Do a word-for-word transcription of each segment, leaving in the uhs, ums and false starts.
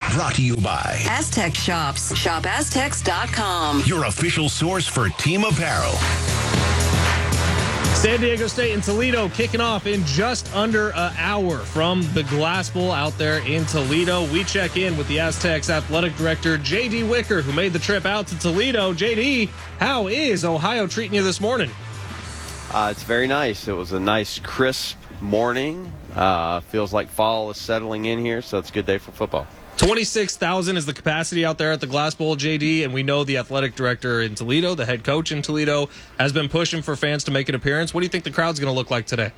Brought to you by Aztec Shops. Shop Aztecs dot com. Your official source for team apparel. San Diego State and Toledo kicking off in just under an hour from the Glass Bowl out there in Toledo. We check in with the Aztecs athletic director, J D Wicker, who made the trip out to Toledo. J D, how is Ohio treating you this morning? Uh, it's very nice. It was a nice, crisp morning. Uh, feels like fall is settling in here, so it's a good day for football. twenty-six thousand is the capacity out there at the Glass Bowl, J D, and we know the athletic director in Toledo, the head coach in Toledo, has been pushing for fans to make an appearance. What do you think the crowd's going to look like today?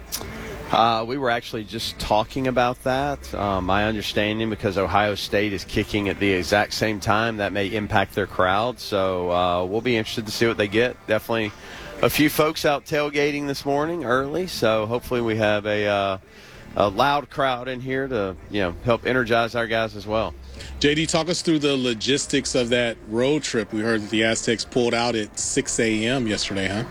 Uh, we were actually just talking about that. Um, my understanding, because Ohio State is kicking at the exact same time, that may impact their crowd. So uh, we'll be interested to see what they get. Definitely a few folks out tailgating this morning early, so hopefully we have a uh, a loud crowd in here to, you know, help energize our guys as well. J D, talk us through the logistics of that road trip. We heard that the Aztecs pulled out at six a.m. yesterday, huh?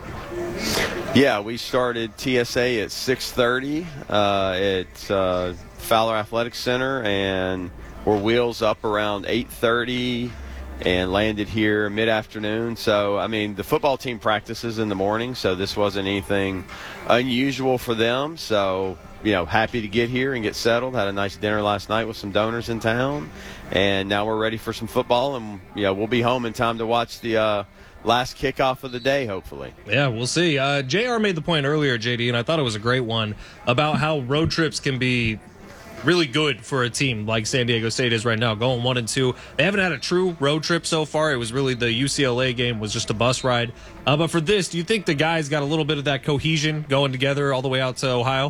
Yeah, we started T S A at six thirty uh, at uh, Fowler Athletic Center, and we're wheels up around eight thirty and landed here mid-afternoon. So, I mean, the football team practices in the morning, so this wasn't anything unusual for them. So, you know, happy to get here and get settled. Had a nice dinner last night with some donors in town, and now we're ready for some football, and, you know, we'll be home in time to watch the uh, last kickoff of the day, hopefully. Yeah, we'll see. Uh, J R made the point earlier, J D, and I thought it was a great one, about how road trips can be really good for a team like San Diego State is right now, going one and two. They haven't had a true road trip so far. It was really the U C L A game was just a bus ride. Uh, but for this, do you think the guys got a little bit of that cohesion going together all the way out to Ohio?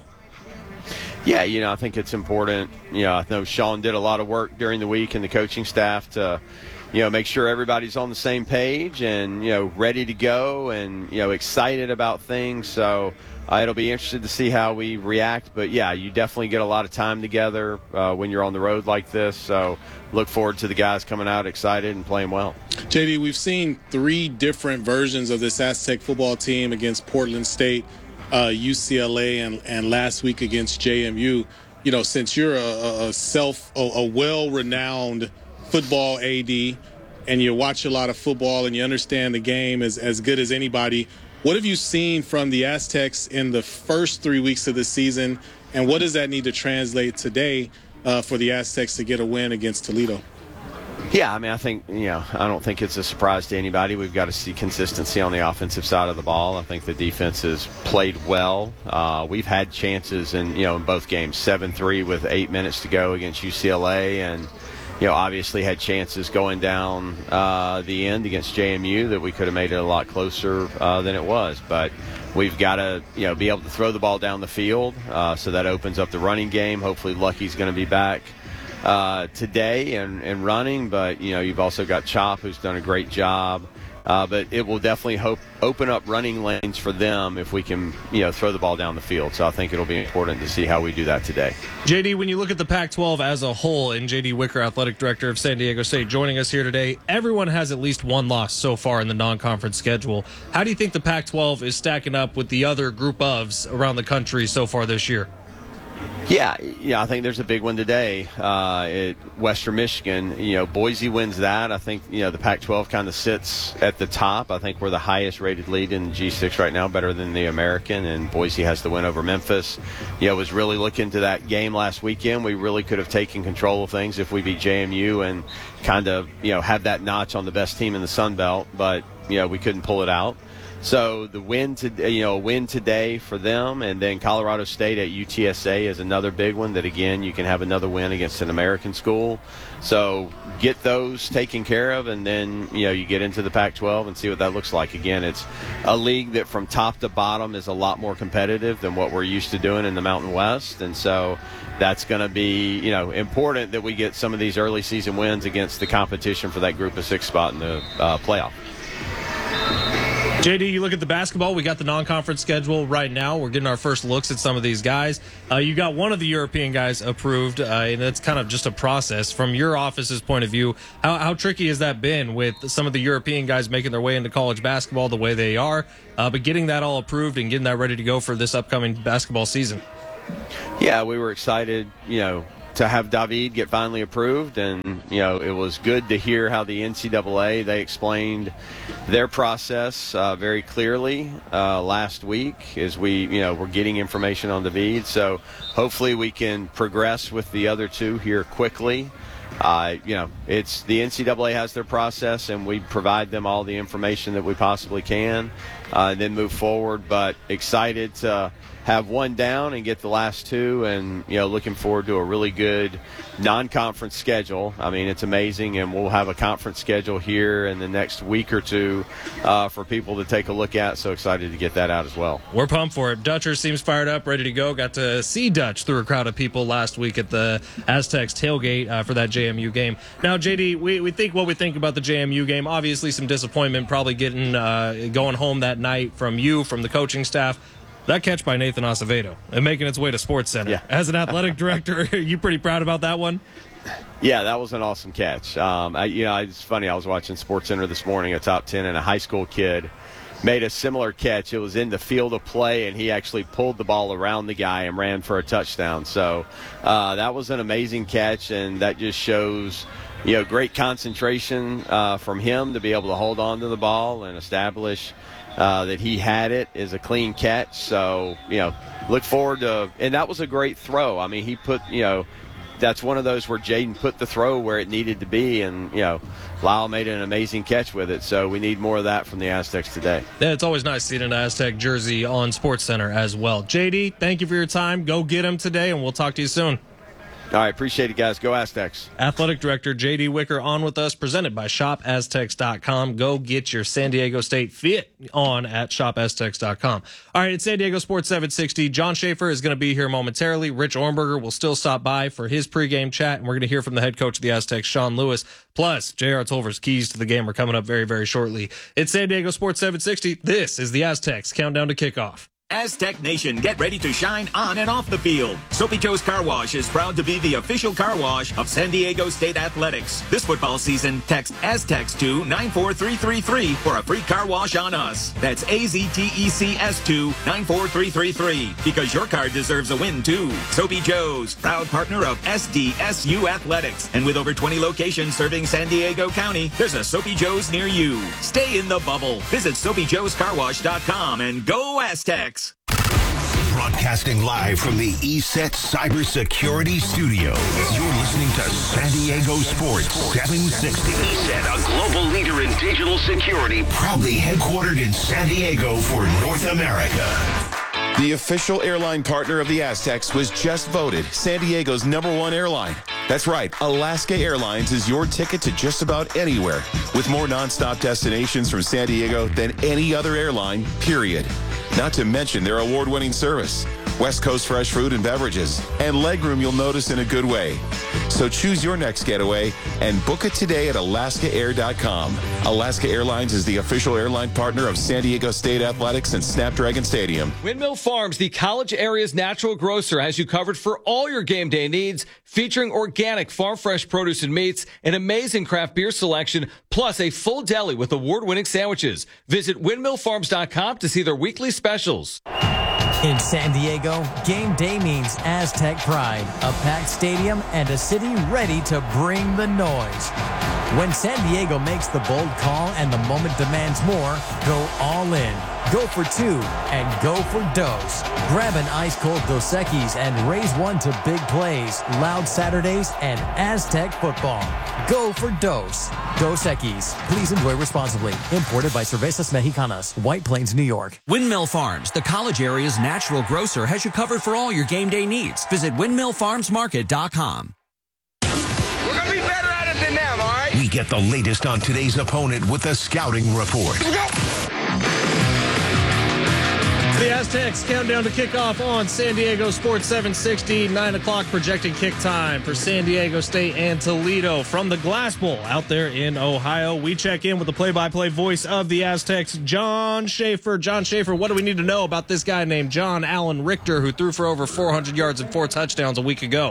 Yeah, you know, I think it's important. You know, I know Sean did a lot of work during the week and the coaching staff to, you know, make sure everybody's on the same page and, you know, ready to go and, you know, excited about things. So uh, it'll be interesting to see how we react. But, yeah, you definitely get a lot of time together uh, when you're on the road like this. So look forward to the guys coming out excited and playing well. J D, we've seen three different versions of this Aztec football team against Portland State, uh, U C L A, and, and last week against J M U. You know, since you're a, a self, a, a well-renowned football A D and you watch a lot of football and you understand the game as, as good as anybody, what have you seen from the Aztecs in the first three weeks of the season, and what does that need to translate today uh, for the Aztecs to get a win against Toledo? Yeah, I mean, I think, you know, I don't think it's a surprise to anybody. We've got to see consistency on the offensive side of the ball. I think the defense has played well. Uh, we've had chances in, you know, in both games, seven three with eight minutes to go against U C L A, and, you know, obviously had chances going down uh, the end against J M U that we could have made it a lot closer uh, than it was. But we've got to, you know, be able to throw the ball down the field, uh, so that opens up the running game. Hopefully Lucky's going to be back uh, today and, and running. But, you know, you've also got Chop, who's done a great job. Uh, but it will definitely hope, open up running lanes for them if we can, you know, throw the ball down the field. So I think it'll be important to see how we do that today. J D, when you look at the Pac twelve as a whole, and J D Wicker, athletic director of San Diego State, joining us here today, everyone has at least one loss so far in the non-conference schedule. How do you think the Pac twelve is stacking up with the other group ofs around the country so far this year? Yeah, yeah, I think there's a big one today uh, at Western Michigan. You know, Boise wins that. I think, you know, the Pac twelve kind of sits at the top. I think we're the highest rated lead in G six right now, better than the American, and Boise has the win over Memphis. You know, was really looking to that game last weekend. We really could have taken control of things if we beat J M U and kind of, you know, have that notch on the best team in the Sun Belt, but, you know, we couldn't pull it out. So the win to you know win today for them, and then Colorado State at U T S A is another big one that, again, you can have another win against an American school. So get those taken care of, and then, you know, you get into the Pac twelve and see what that looks like. Again, it's a league that from top to bottom is a lot more competitive than what we're used to doing in the Mountain West, and so that's going to be, you know, important that we get some of these early season wins against the competition for that group of six spot in the uh, playoff. J D, you look at the basketball. We got the non-conference schedule right now. We're getting our first looks at some of these guys. Uh, you got one of the European guys approved, uh, and it's kind of just a process. From your office's point of view, how, how tricky has that been with some of the European guys making their way into college basketball the way they are, uh, but getting that all approved and getting that ready to go for this upcoming basketball season? Yeah, we were excited, you know, to have David get finally approved, and you know it was good to hear how the N C double A, they explained their process uh, very clearly uh, last week as we you know we're getting information on David. So hopefully we can progress with the other two here quickly. Uh, you know, it's the N C double A has their process, and we provide them all the information that we possibly can, uh, and then move forward. But excited to have one down and get the last two, and you know, looking forward to a really good non-conference schedule. I mean, it's amazing, and we'll have a conference schedule here in the next week or two uh, for people to take a look at. So excited to get that out as well. We're pumped for it. Dutcher seems fired up, ready to go. Got to see Dutch through a crowd of people last week at the Aztecs tailgate uh, for that J M U game. Now, J D, we, we think what we think about the J M U game. Obviously, some disappointment probably getting uh, going home that night from you, from the coaching staff. That catch by Nathan Acevedo and making its way to Sports Center. Yeah. As an athletic director, are you pretty proud about that one? Yeah, that was an awesome catch. Um, I, you know, it's funny. I was watching Sports Center this morning, a top ten, and a high school kid made a similar catch. It was in the field of play, and he actually pulled the ball around the guy and ran for a touchdown. So uh, that was an amazing catch, and that just shows, you know, great concentration uh, from him to be able to hold on to the ball and establish Uh, that he had it is a clean catch. So, you know, look forward to, and that was a great throw. I mean, he put, you know, that's one of those where Jaden put the throw where it needed to be, and, you know, Lyle made an amazing catch with it. So we need more of that from the Aztecs today. Yeah, it's always nice seeing an Aztec jersey on Sports Center as well. J D, thank you for your time. Go get him today, and we'll talk to you soon. All right, appreciate it, guys. Go Aztecs. Athletic Director J D Wicker on with us, presented by shop aztecs dot com. Go get your San Diego State fit on at shop aztecs dot com. All right, it's San Diego Sports seven sixty. John Schaefer is going to be here momentarily. Rich Ornberger will still stop by for his pregame chat, and we're going to hear from the head coach of the Aztecs, Sean Lewis. Plus, J R. Tolver's keys to the game are coming up very, very shortly. It's San Diego Sports seven sixty. This is the Aztecs Countdown to Kickoff. Aztec Nation, get ready to shine on and off the field. Soapy Joe's Car Wash is proud to be the official car wash of San Diego State Athletics. This football season, text Aztecs to nine four three three three for a free car wash on us. That's A Z T E C S to nine four three three three, because your car deserves a win too. Soapy Joe's, proud partner of S D S U Athletics. And with over twenty locations serving San Diego County, there's a Soapy Joe's near you. Stay in the bubble. Visit soapy joes car wash dot com and go Aztecs. Broadcasting live from the E S E T Cybersecurity Studios. You're listening to San Diego Sports seven sixty. E S E T, a global leader in digital security, proudly headquartered in San Diego for North America. The official airline partner of the Aztecs was just voted San Diego's number one airline. That's right, Alaska Airlines is your ticket to just about anywhere, with more nonstop destinations from San Diego than any other airline, period. Not to mention their award-winning service, West Coast fresh food and beverages, and legroom you'll notice in a good way. So choose your next getaway and book it today at alaska air dot com. Alaska Airlines is the official airline partner of San Diego State Athletics and Snapdragon Stadium. Windmill Farms, the college area's natural grocer, has you covered for all your game day needs, featuring organic farm fresh produce and meats, an amazing craft beer selection, plus a full deli with award-winning sandwiches. Visit windmill farms dot com to see their weekly specials. In San Diego, game day means Aztec pride, a packed stadium, and a city ready to bring the noise. When San Diego makes the bold call and the moment demands more, go all in. Go for two and go for Dos. Grab an ice-cold Dos Equis and raise one to big plays, loud Saturdays, and Aztec football. Go for Dos. Dos Equis. Please enjoy responsibly. Imported by Cervezas Mexicanas, White Plains, New York. Windmill Farms, the college area's natural grocer, has you covered for all your game day needs. Visit windmill farms market dot com. We're going to be better at it than them, all right? We get the latest on today's opponent with the Scouting Report. The Aztecs countdown to kickoff on San Diego Sports seven sixty, nine o'clock projected kick time for San Diego State and Toledo from the Glass Bowl out there in Ohio. We check in with the play-by-play voice of the Aztecs, John Schaefer. John Schaefer, what do we need to know about this guy named John Allen Richter, who threw for over four hundred yards and four touchdowns a week ago?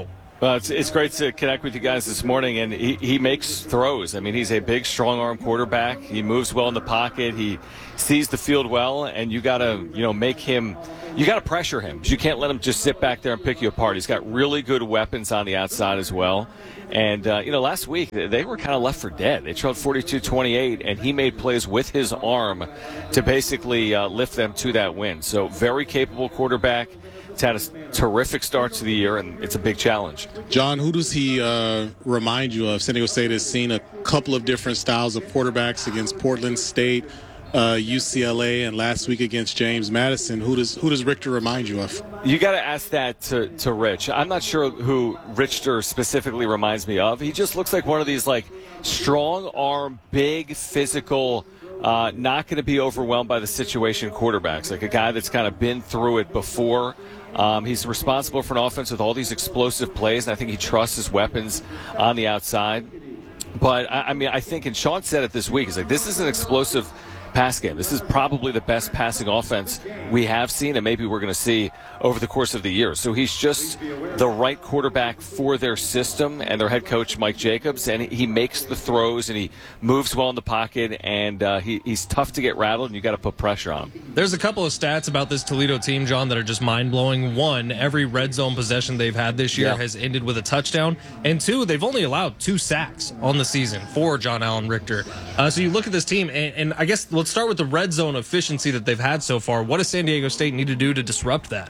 Well, it's, it's great to connect with you guys this morning, and he, he makes throws. I mean, he's a big, strong-arm quarterback. He moves well in the pocket. He sees the field well, and you got to, you know, make him – you got to pressure him because you can't let him just sit back there and pick you apart. He's got really good weapons on the outside as well. And, uh, you know, last week they were kind of left for dead. They trailed forty-two twenty-eight, and he made plays with his arm to basically uh, lift them to that win. So very capable quarterback. He's had a terrific start to the year, and it's a big challenge. John, who does he uh, remind you of? San Diego State has seen a couple of different styles of quarterbacks against Portland State, uh, U C L A, and last week against James Madison. Who does who does Richter remind you of? You got to ask that to, to Rich. I'm not sure who Richter specifically reminds me of. He just looks like one of these like strong arm, big physical, uh, not going to be overwhelmed by the situation quarterbacks, like a guy that's kind of been through it before. Um, he's responsible for an offense with all these explosive plays, and I think he trusts his weapons on the outside. But, I, I mean, I think, and Sean said it this week, he's like, this is an explosive pass game. This is probably the best passing offense we have seen, and maybe we're going to see over the course of the year. So he's just the right quarterback for their system and their head coach, Mike Jacobs, and he makes the throws, and he moves well in the pocket, and uh, he, he's tough to get rattled, and you got to put pressure on him. There's a couple of stats about this Toledo team, John, that are just mind-blowing. One, every red zone possession they've had this year yeah. has ended with a touchdown. And two, they've only allowed two sacks on the season for John Allen Richter. Uh, so you look at this team, and, and I guess let's start with the red zone efficiency that they've had so far. What does San Diego State need to do to disrupt that?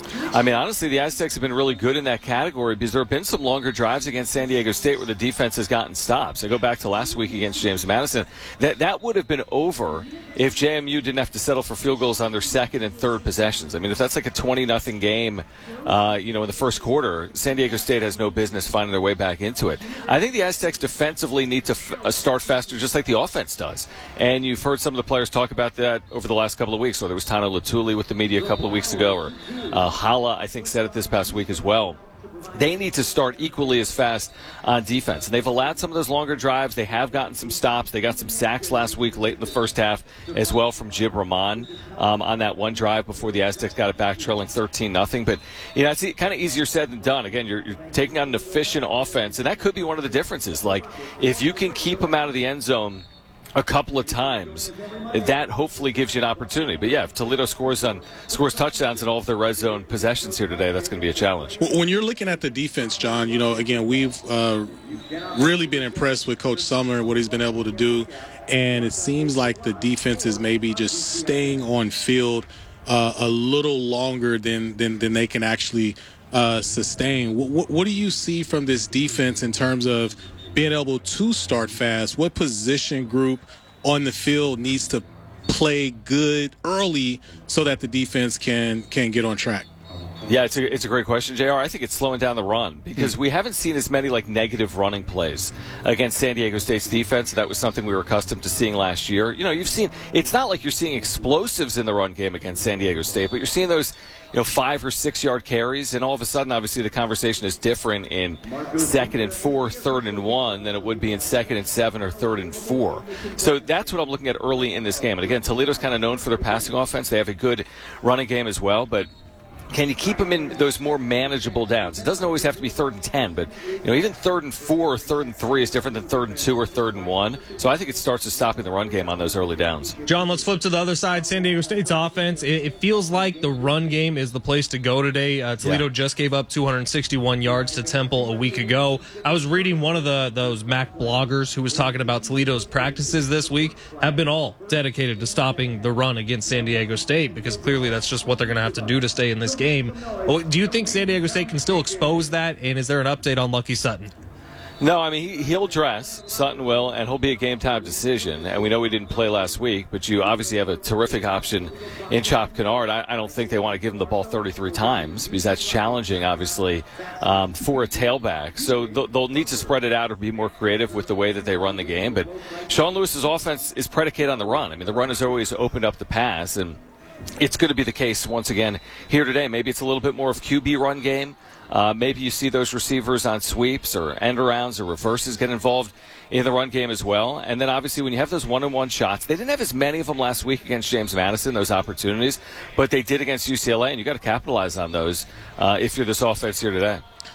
I mean, honestly, the Aztecs have been really good in that category because there have been some longer drives against San Diego State where the defense has gotten stops. I go back to last week against James Madison. That that would have been over if J M U didn't have to settle for field goals on their second and third possessions. I mean, if that's like a twenty nothing game, uh, you know, in the first quarter, San Diego State has no business finding their way back into it. I think the Aztecs defensively need to f- uh, start faster just like the offense does. And you've heard some of the players talk about that over the last couple of weeks. So there was Tano Latuli with the media a couple of weeks ago, or uh, Hala, I think, said it this past week as well. They need to start equally as fast on defense. And they've allowed some of those longer drives. They have gotten some stops. They got some sacks last week late in the first half as well from Jib Rahman um, on that one drive before the Aztecs got it back trailing thirteen nothing. But, you know, it's kind of easier said than done. Again, you're, you're taking on an efficient offense, and that could be one of the differences. Like, if you can keep them out of the end zone a couple of times, that hopefully gives you an opportunity. But yeah, if Toledo scores on scores touchdowns in all of their red zone possessions here today, that's going to be a challenge. When you're looking at the defense, John, you know, again, we've uh, really been impressed with Coach Sumler and what he's been able to do, and it seems like the defense is maybe just staying on field uh, a little longer than than, than they can actually uh, sustain. What, what do you see from this defense in terms of being able to start fast? What position group on the field needs to play good early so that the defense can can get on track? Yeah, it's a, it's a great question, J R. I think it's slowing down the run because we haven't seen as many like negative running plays against San Diego State's defense. That was something we were accustomed to seeing last year. You know, you've seen, it's not like you're seeing explosives in the run game against San Diego State, but you're seeing those, you know, five or six yard carries, and all of a sudden, obviously, the conversation is different in second and four, third and one than it would be in second and seven or third and four. So that's what I'm looking at early in this game. And again, Toledo's kind of known for their passing offense. They have a good running game as well, but can you keep them in those more manageable downs? It doesn't always have to be third and ten, but you know, even third and four or third and three is different than third and two or third and one. So I think it starts to stopping the run game on those early downs. John, let's flip to the other side. San Diego State's offense. It, it feels like the run game is the place to go today. Uh, Toledo yeah. just gave up two hundred sixty-one yards to Temple a week ago. I was reading one of the those M A C bloggers who was talking about Toledo's practices this week have been all dedicated to stopping the run against San Diego State because clearly that's just what they're going to have to do to stay in this game. Do you think San Diego State can still expose that, and is there an update on Lucky Sutton? No, I mean, he, he'll dress, Sutton will, and he'll be a game-time decision. And we know he didn't play last week, but you obviously have a terrific option in Chop Kennard. I, I don't think they want to give him the ball thirty-three times because that's challenging, obviously, um, for a tailback. So th- they'll need to spread it out or be more creative with the way that they run the game. But Sean Lewis's offense is predicated on the run. I mean, the run has always opened up the pass, and it's going to be the case once again here today. Maybe it's a little bit more of Q B run game. Uh, maybe you see those receivers on sweeps or end arounds or reverses get involved in the run game as well. And then obviously when you have those one-on-one shots, they didn't have as many of them last week against James Madison, those opportunities, but they did against U C L A, and you got to capitalize on those uh, if you're this offense here today.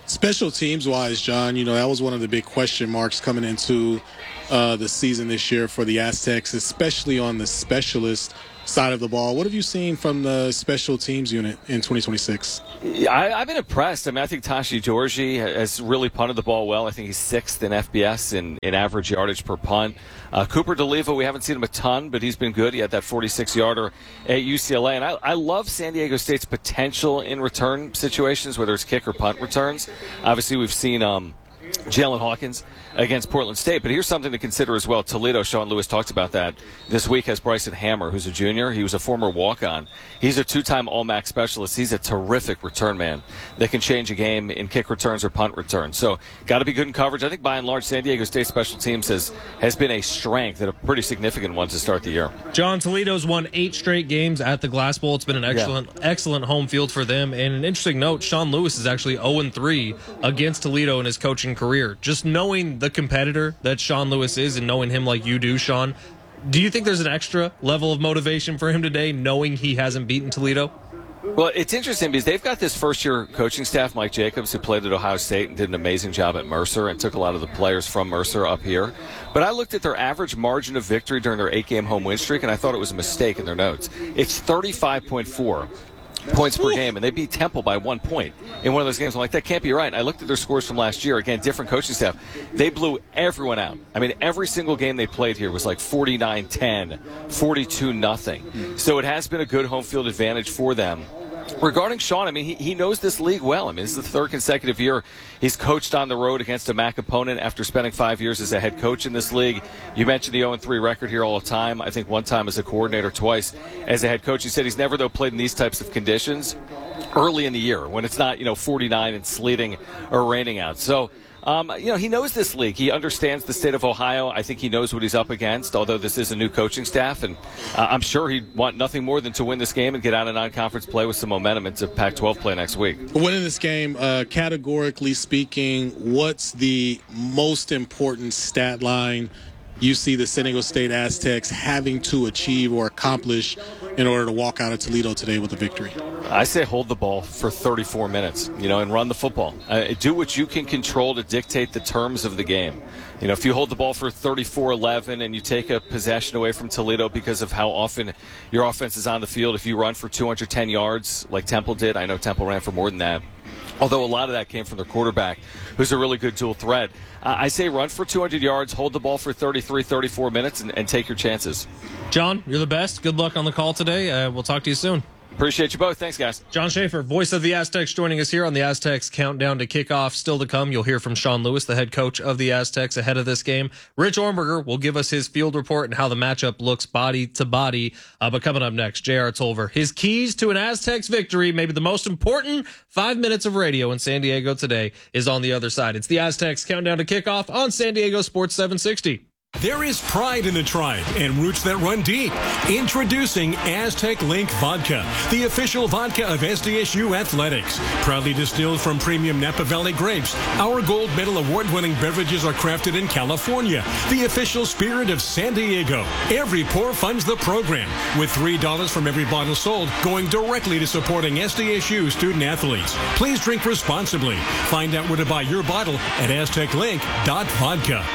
Special teams wise, John, you know, that was one of the big question marks coming into uh, the season this year for the Aztecs, especially on the specialist side of the ball. What have you seen from the special teams unit in twenty twenty-six? I, I've been impressed. I mean, I think Tashi Georgie has really punted the ball well. I think he's sixth in F B S in, in average yardage per punt. Uh, Cooper DeLiva, we haven't seen him a ton, but he's been good. He had that forty-six yarder at U C L A. And I, I love San Diego State's potential in return situations, whether it's kick or punt returns. Obviously, we've seen um, Jalen Hawkins against Portland State. But here's something to consider as well. Toledo, Sean Lewis talked about that this week, has Bryson Hammer, who's a junior. He was a former walk-on. He's a two-time All-MAC specialist. He's a terrific return man that can change a game in kick returns or punt returns. So got to be good in coverage. I think by and large, San Diego State special teams has, has been a strength and a pretty significant one to start the year. John, Toledo's won eight straight games at the Glass Bowl. It's been an excellent, yeah. excellent home field for them. And an interesting note, Sean Lewis is actually oh and three against Toledo in his coaching career. Just knowing the competitor that Sean Lewis is and knowing him like you do, Sean, do you think there's an extra level of motivation for him today knowing he hasn't beaten Toledo? Well, it's interesting because they've got this first-year coaching staff, Mike Jacobs, who played at Ohio State and did an amazing job at Mercer and took a lot of the players from Mercer up here. But I looked at their average margin of victory during their eight-game home win streak, and I thought it was a mistake in their notes. It's thirty-five point four points per game, and they beat Temple by one point in one of those games. I'm like, that can't be right. And I looked at their scores from last year. Again, different coaching staff. They blew everyone out. I mean, every single game they played here was like forty-nine ten, forty-two nothing. So it has been a good home field advantage for them. Regarding Sean, I mean, he, he knows this league well. I mean, this is the third consecutive year he's coached on the road against a M A C opponent after spending five years as a head coach in this league. You mentioned the oh and three record here all the time. I think one time as a coordinator, twice as a head coach. He said he's never, though, played in these types of conditions early in the year when it's not, you know, forty-nine and sleeting or raining out. So, Um, you know, he knows this league. He understands the state of Ohio. I think he knows what he's up against, although this is a new coaching staff. And uh, I'm sure he'd want nothing more than to win this game and get out of non-conference play with some momentum into Pac twelve play next week. Winning this game, uh, categorically speaking, what's the most important stat line you see the San Diego State Aztecs having to achieve or accomplish in order to walk out of Toledo today with a victory? I say hold the ball for thirty-four minutes, you know, and run the football. Uh, do what you can control to dictate the terms of the game. You know, if you hold the ball for thirty-four eleven and you take a possession away from Toledo because of how often your offense is on the field, if you run for two hundred ten yards like Temple did, I know Temple ran for more than that, although a lot of that came from their quarterback, who's a really good dual threat. Uh, I say run for two hundred yards, hold the ball for thirty-three, thirty-four minutes, and, and take your chances. John, you're the best. Good luck on the call today. Uh, we'll talk to you soon. Appreciate you both. Thanks, guys. John Schaefer, voice of the Aztecs, joining us here on the Aztecs Countdown to Kickoff. Still to come, you'll hear from Sean Lewis, the head coach of the Aztecs, ahead of this game. Rich Ornberger will give us his field report and how the matchup looks body to body. Uh, but coming up next, J R. Tolver, his keys to an Aztecs victory, maybe the most important five minutes of radio in San Diego today, is on the other side. It's the Aztecs Countdown to Kickoff on San Diego Sports seven sixty. There is pride in the tribe and roots that run deep. Introducing Aztec Link Vodka, the official vodka of S D S U Athletics. Proudly distilled from premium Napa Valley grapes, our gold medal award-winning beverages are crafted in California, the official spirit of San Diego. Every pour funds the program, with three dollars from every bottle sold going directly to supporting S D S U student athletes. Please drink responsibly. Find out where to buy your bottle at aztec link dot vodka.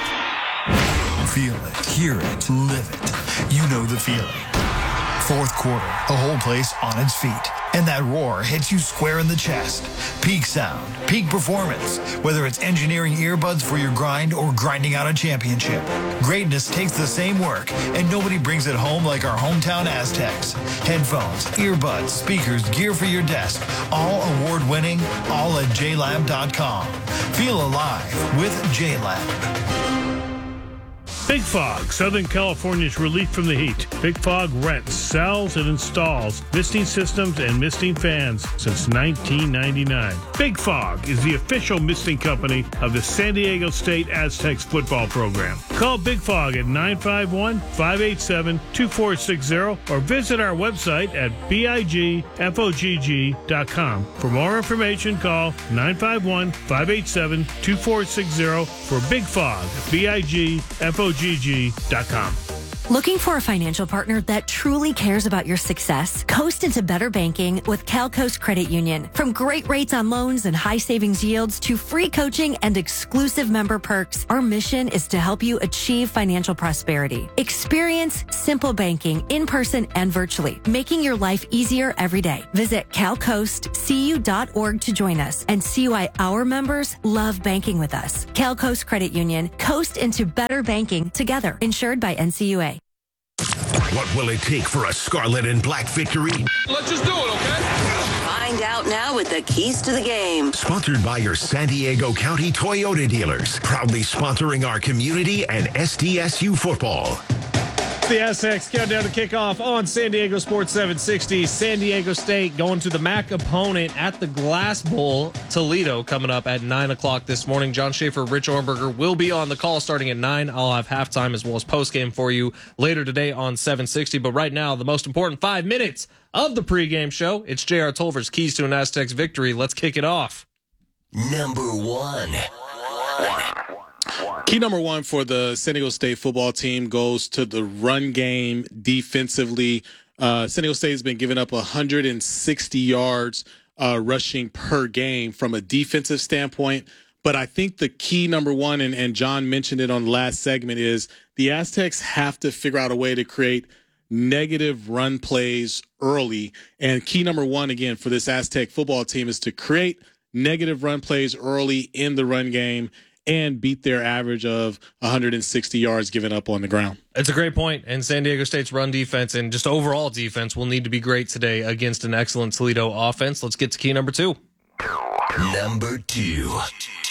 Feel it, hear it, live it. You know the feeling. Fourth quarter, the whole place on its feet. And that roar hits you square in the chest. Peak sound, peak performance. Whether it's engineering earbuds for your grind or grinding out a championship. Greatness takes the same work, and nobody brings it home like our hometown Aztecs. Headphones, earbuds, speakers, gear for your desk. All award-winning, all at j lab dot com. Feel alive with J Lab. Big Fog, Southern California's relief from the heat. Big Fog rents, sells, and installs misting systems and misting fans since nineteen ninety-nine. Big Fog is the official misting company of the San Diego State Aztecs football program. Call Big Fog at nine five one, five eight seven, two four six zero or visit our website at big fogg dot com. For more information, call nine five one, five eight seven, two four six zero for Big Fog, big fogg dot com. Looking for a financial partner that truly cares about your success? Coast into better banking with CalCoast Credit Union. From great rates on loans and high savings yields to free coaching and exclusive member perks, our mission is to help you achieve financial prosperity. Experience simple banking in person and virtually, making your life easier every day. Visit cal coast c u dot org to join us and see why our members love banking with us. CalCoast Credit Union. Coast into better banking together. Insured by N C U A. What will it take for a scarlet and black victory? Let's just do it, okay? Find out now with the keys to the game. Sponsored by your San Diego County Toyota dealers. Proudly sponsoring our community and S D S U football. The Aztecs countdown to kickoff on San Diego Sports seven sixty. San Diego State going to the M A C opponent at the Glass Bowl, Toledo, coming up at nine o'clock this morning. John Schaefer, Rich Ornberger will be on the call starting at nine. I'll have halftime as well as postgame for you later today on seven sixty. But right now, the most important five minutes of the pregame show. It's J R. Tolver's Keys to an Aztecs victory. Let's kick it off. Number one. Key number one for the San Diego State football team goes to the run game defensively. Uh, San Diego State has been giving up one hundred sixty yards uh, rushing per game from a defensive standpoint. But I think the key number one, and, and John mentioned it on the last segment, is the Aztecs have to figure out a way to create negative run plays early. And key number one, again, for this Aztec football team is to create negative run plays early in the run game and beat their average of one hundred sixty yards given up on the ground. It's a great point, and San Diego State's run defense and just overall defense will need to be great today against an excellent Toledo offense. Let's get to key number two. Number two.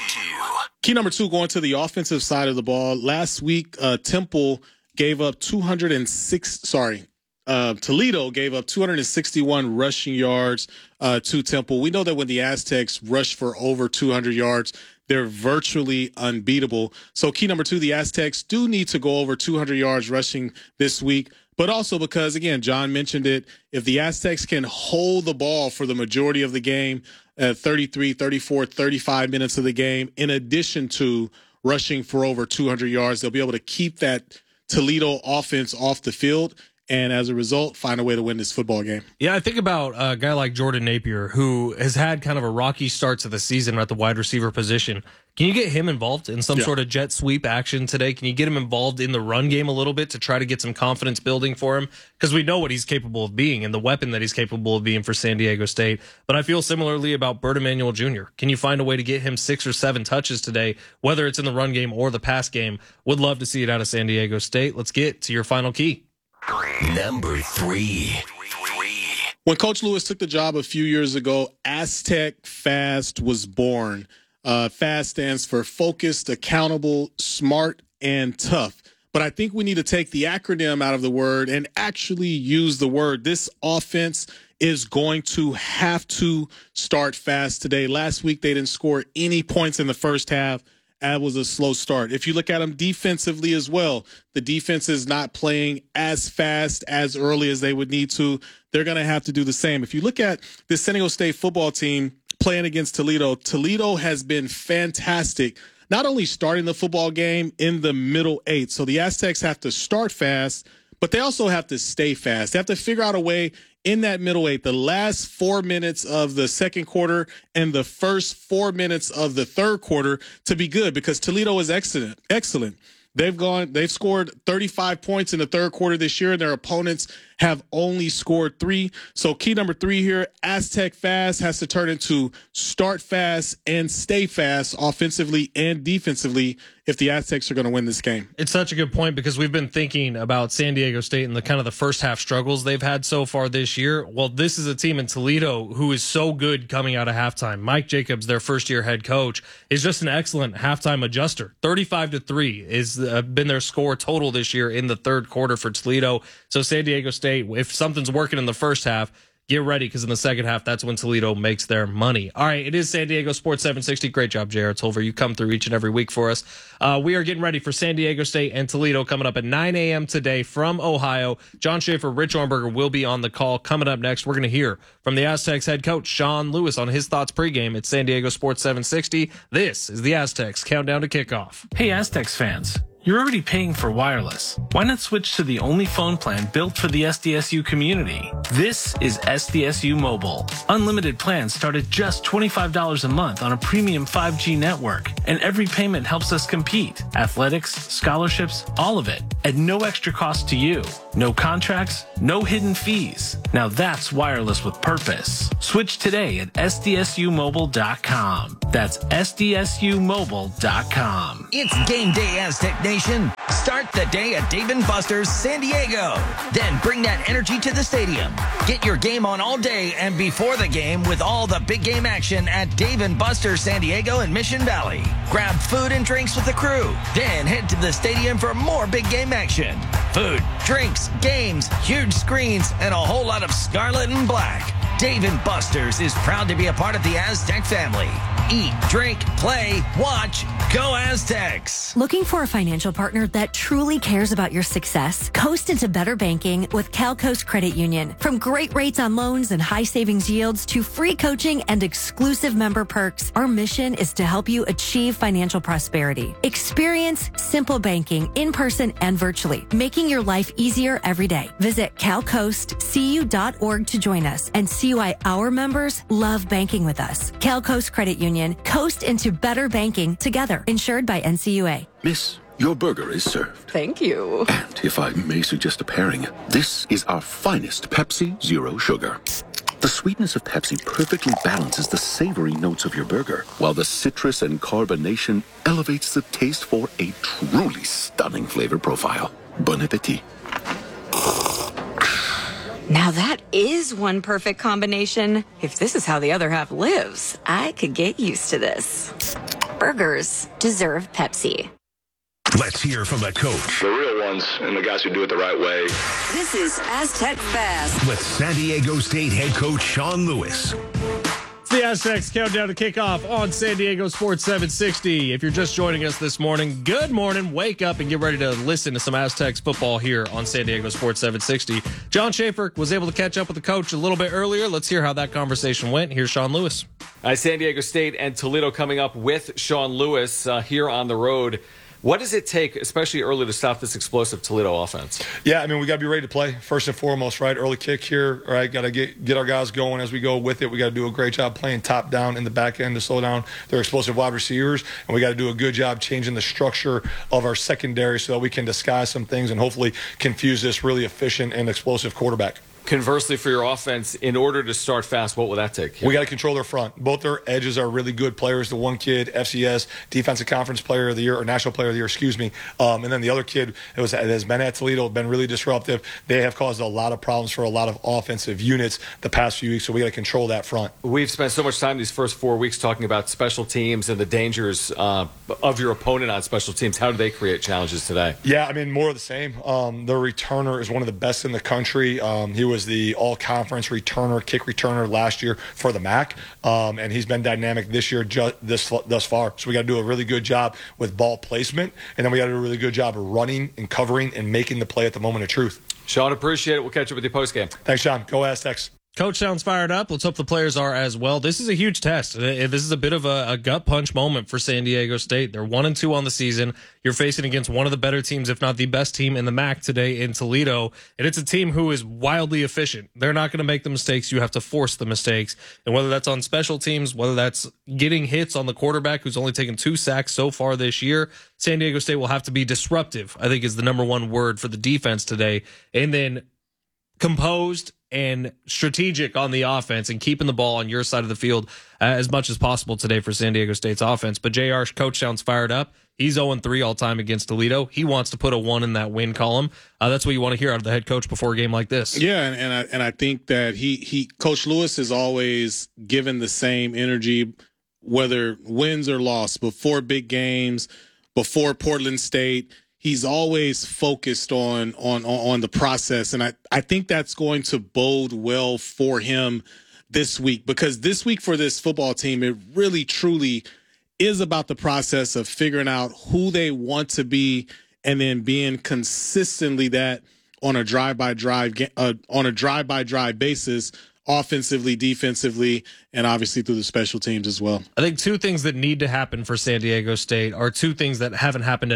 Key number two, going to the offensive side of the ball. Last week, uh, Temple gave up two hundred six, sorry, Uh, Toledo gave up two hundred sixty-one rushing yards uh, to Temple. We know that when the Aztecs rush for over two hundred yards, they're virtually unbeatable. So key number two, the Aztecs do need to go over two hundred yards rushing this week, but also because, again, John mentioned it, if the Aztecs can hold the ball for the majority of the game, uh, thirty-three, thirty-four, thirty-five minutes of the game, in addition to rushing for over two hundred yards, they'll be able to keep that Toledo offense off the field, and as a result, find a way to win this football game. Yeah, I think about a guy like Jordan Napier, who has had kind of a rocky start to the season at the wide receiver position. Can you get him involved in some yeah. sort of jet sweep action today? Can you get him involved in the run game a little bit to try to get some confidence building for him? Because we know what he's capable of being and the weapon that he's capable of being for San Diego State. But I feel similarly about Bert Emanuel Junior Can you find a way to get him six or seven touches today, whether it's in the run game or the pass game? Would love to see it out of San Diego State. Let's get to your final key. Number three. When Coach Lewis took the job a few years ago, Aztec Fast was born. Uh, FAST stands for focused, accountable, smart, and tough. But I think we need to take the acronym out of the word and actually use the word. This offense is going to have to start fast today. Last week, they didn't score any points in the first half. That was a slow start. If you look at them defensively as well, the defense is not playing as fast as early as they would need to. They're going to have to do the same. If you look at the San Diego State football team playing against Toledo, Toledo has been fantastic, not only starting the football game in the middle eight. So the Aztecs have to start fast, but they also have to stay fast. They have to figure out a way in that middle eight, the last four minutes of the second quarter and the first four minutes of the third quarter to be good, because Toledo is excellent. Excellent. They've gone, they've scored thirty-five points in the third quarter this year, and their opponents have only scored three. So key number three here, Aztec Fast has to turn into start fast and stay fast offensively and defensively if the Aztecs are going to win this game. It's such a good point, because we've been thinking about San Diego State and the kind of the first half struggles they've had so far this year. Well, this is a team in Toledo who is so good coming out of halftime. Mike Jacobs, their first year head coach, is just an excellent halftime adjuster. thirty-five to three is uh, been their score total this year in the third quarter for Toledo. So San Diego State, if something's working in the first half, get ready, because in the second half, that's when Toledo makes their money. All right, it is San Diego Sports seven sixty. Great job, J R. Tolver. You come through each and every week for us. Uh, we are getting ready for San Diego State and Toledo coming up at nine a.m. today from Ohio. John Schaefer, Rich Ornberger will be on the call. Coming up next, we're going to hear from the Aztecs head coach, Sean Lewis, on his thoughts pregame at San Diego Sports seven sixty. This is the Aztecs Countdown to Kickoff. Hey, Aztecs fans. You're already paying for wireless. Why not switch to the only phone plan built for the S D S U community? This is S D S U Mobile. Unlimited plans start at just twenty-five dollars a month on a premium five G network, and every payment helps us compete. Athletics, scholarships, all of it, at no extra cost to you. No contracts, no hidden fees. Now that's wireless with purpose. Switch today at S D S U mobile dot com. That's S D S U mobile dot com. It's game day, Aztec Nation. Start the day at Dave and Buster's San Diego. Then bring that energy to the stadium. Get your game on all day and before the game with all the big game action at Dave and Buster's San Diego and Mission Valley. Grab food and drinks with the crew. Then head to the stadium for more big game action. Food, drinks, games, huge screens, and a whole lot of scarlet and black. Dave and Buster's is proud to be a part of the Aztec family. Eat, drink, play, watch, go Aztecs. Looking for a financial partner that truly cares about your success? Coast into better banking with CalCoast Credit Union. From great rates on loans and high savings yields to free coaching and exclusive member perks, our mission is to help you achieve financial prosperity. Experience simple banking in person and virtually, making your life easier every day. Visit cal coast c u dot org to join us and see why our members love banking with us. CalCoast Credit Union. Coast into better banking together. Insured by N C U A. Miss, your burger is served. Thank you. And if I may suggest a pairing, this is our finest Pepsi Zero Sugar. The sweetness of Pepsi perfectly balances the savory notes of your burger, while the citrus and carbonation elevates the taste for a truly stunning flavor profile. Bon appetit. Now that is one perfect combination. If this is how the other half lives, I could get used to this. Burgers deserve Pepsi. Let's hear from the coach. The real ones and the guys who do it the right way. This is Aztec Fast with San Diego State head coach Sean Lewis. It's the Aztecs countdown to kickoff on San Diego Sports seven sixty. If you're just joining us this morning, good morning. Wake up and get ready to listen to some Aztecs football here on San Diego Sports seven sixty. John Schaefer was able to catch up with the coach a little bit earlier. Let's hear how that conversation went. Here's Sean Lewis. Uh, San Diego State and Toledo coming up with Sean Lewis uh, here on the road. What does it take, especially early, to stop this explosive Toledo offense? Yeah, I mean, we got to be ready to play, first and foremost, right? Early kick here, right? Got to get get our guys going as we go with it. We got to do a great job playing top down in the back end to slow down their explosive wide receivers. And we got to do a good job changing the structure of our secondary so that we can disguise some things and hopefully confuse this really efficient and explosive quarterback. Conversely, for your offense, in order to start fast, what will that take? We got to control their front. Both their edges are really good players. The one kid, F C S, Defensive Conference Player of the Year, or National Player of the Year, excuse me. Um, and then the other kid it was, has been at Toledo, been really disruptive. They have caused a lot of problems for a lot of offensive units the past few weeks, so we got to control that front. We've spent so much time these first four weeks talking about special teams and the dangers uh, of your opponent on special teams. How do they create challenges today? Yeah, I mean, more of the same. Um, their returner is one of the best in the country. Um, he was the all-conference conference returner, kick returner last year for the M A C, um, and he's been dynamic this year just this thus far. So we got to do a really good job with ball placement, and then we got to do a really good job of running and covering and making the play at the moment of truth. Sean, appreciate it. We'll catch up with you post-game. Thanks, Sean. Go Aztecs. Coach sounds fired up. Let's hope the players are as well. This is a huge test. This is a bit of a, a gut punch moment for San Diego State. They're one and two on the season. You're facing against one of the better teams, if not the best team in the M A C today in Toledo. And it's a team who is wildly efficient. They're not going to make the mistakes. You have to force the mistakes. And whether that's on special teams, whether that's getting hits on the quarterback who's only taken two sacks so far this year, San Diego State will have to be disruptive, I think is the number one word for the defense today. And then composed and strategic on the offense and keeping the ball on your side of the field uh, as much as possible today for San Diego State's offense. But J R, coach sounds fired up. He's oh and three all time against Toledo. He wants to put a one in that win column. Uh, that's what you want to hear out of the head coach before a game like this. Yeah, and, and I and I think that he he Coach Lewis is always given the same energy, whether wins or loss, before big games, before Portland State. He's always focused on on on the process, and I, I think that's going to bode well for him this week, because this week for this football team, it really truly is about the process of figuring out who they want to be and then being consistently that on a drive-by-drive uh, on a drive-by-drive basis, offensively, defensively, and obviously through the special teams as well. I think two things that need to happen for San Diego State are two things that haven't happened at all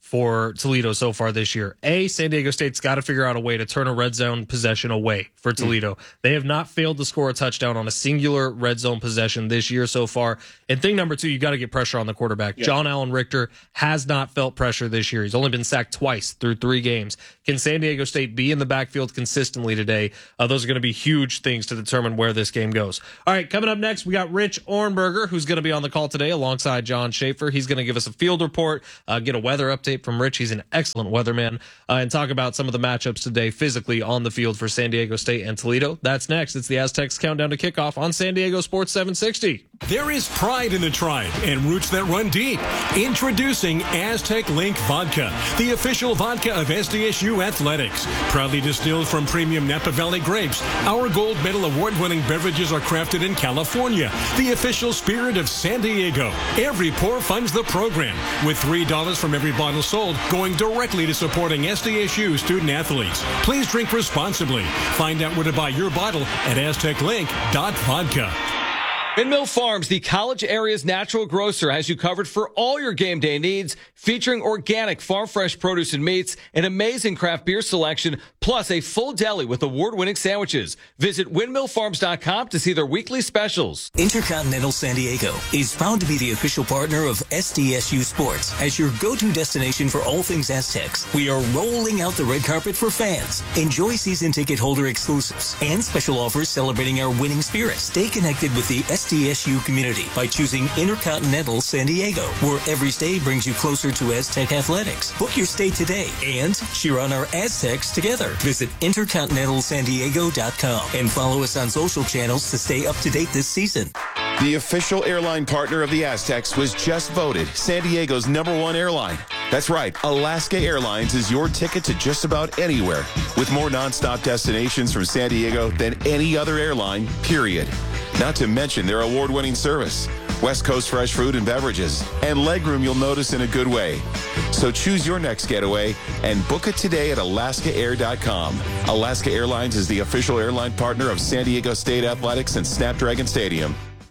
for Toledo so far this year. A, San Diego State's got to figure out a way to turn a red zone possession away for Toledo. Mm. They have not failed to score a touchdown on a singular red zone possession this year so far. And thing number two, you got to get pressure on the quarterback. Yeah. John Allen Richter has not felt pressure this year. He's only been sacked twice through three games. Can San Diego State be in the backfield consistently today? Uh, those are going to be huge things to determine where this game goes. All right, coming up next, we got Rich Ohrnberger, who's going to be on the call today alongside John Schaefer. He's going to give us a field report, uh, get a weather update from Rich. He's an excellent weatherman, uh, and talk about some of the matchups today physically on the field for San Diego State and Toledo. That's next. It's the Aztecs Countdown to Kickoff on San Diego Sports seven sixty. There is pride in the tribe and roots that run deep. Introducing Aztec Link Vodka, the official vodka of S D S U Athletics. Proudly distilled from premium Napa Valley grapes, our gold medal award-winning beverages are crafted in California, the official spirit of San Diego. Every pour funds the program, with three dollars from every bottle sold going directly to supporting S D S U student athletes. Please drink responsibly. Find out where to buy your bottle at aztec link dot vodka. Windmill Farms, the college area's natural grocer, has you covered for all your game day needs, featuring organic farm fresh produce and meats, an amazing craft beer selection, plus a full deli with award-winning sandwiches. Visit windmill farms dot com to see their weekly specials. Intercontinental San Diego is proud to be the official partner of S D S U Sports as your go-to destination for all things Aztecs. We are rolling out the red carpet for fans. Enjoy season ticket holder exclusives and special offers celebrating our winning spirit. Stay connected with the S D S U community by choosing Intercontinental San Diego, where every stay brings you closer to Aztec athletics. Book your stay today and cheer on our Aztecs together. Visit intercontinental san diego dot com and follow us on social channels to stay up to date this season. The official airline partner of the Aztecs was just voted San Diego's number one airline. That's right, Alaska Airlines is your ticket to just about anywhere, with more nonstop destinations from San Diego than any other airline, period. Not to mention their award-winning service, West Coast fresh food and beverages, and legroom you'll notice in a good way. So choose your next getaway and book it today at alaska air dot com. Alaska Airlines is the official airline partner of San Diego State Athletics and Snapdragon Stadium.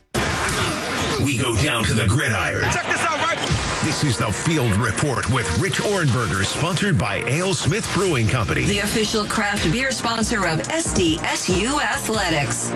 We go down to the gridiron. Check this out, right? This is the Field Report with Rich Ohrnberger, sponsored by Ale Smith Brewing Company, the official craft beer sponsor of S D S U Athletics.